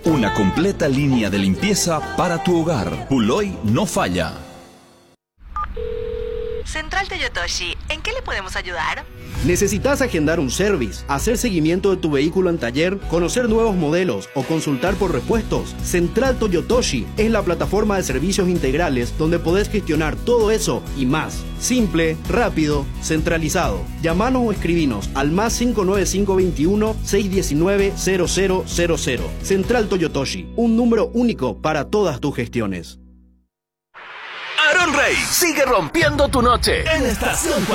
Una completa línea de limpieza para tu hogar. Puloy no falla. Central Toyotoshi, ¿en qué le podemos ayudar? ¿Necesitas agendar un service, hacer seguimiento de tu vehículo en taller, conocer nuevos modelos o consultar por repuestos? Central Toyotoshi es la plataforma de servicios integrales donde podés gestionar todo eso y más. Simple, rápido, centralizado. Llamanos o escribinos al más 59521-619-0000. Central Toyotoshi, un número único para todas tus gestiones. Aaron Rey sigue rompiendo tu noche en Estación 40.